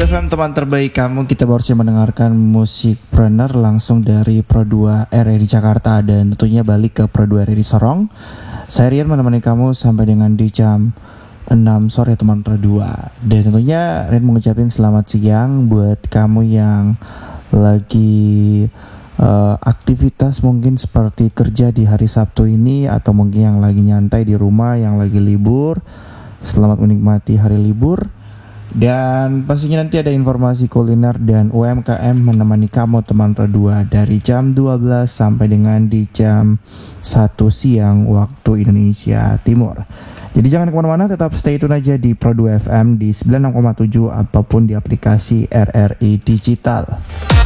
FM teman terbaik kamu, kita baru saja mendengarkan Musikpreneur langsung dari Pro2 RRI Jakarta dan tentunya balik ke Pro2 RRI Sorong. Saya Rian menemani kamu sampai dengan di jam 6 sore teman Pro2. Dan tentunya Rian mengucapkan selamat siang buat kamu yang lagi aktivitas mungkin seperti kerja di hari Sabtu ini, atau mungkin yang lagi nyantai di rumah, yang lagi libur. Selamat menikmati hari libur. Dan pastinya nanti ada informasi kuliner dan UMKM menemani kamu teman Pro2 dari jam 12 sampai dengan di jam 1 siang waktu Indonesia Timur. Jadi jangan kemana-mana, tetap stay tune aja di Pro2 FM di 96,7 ataupun di aplikasi RRI Digital.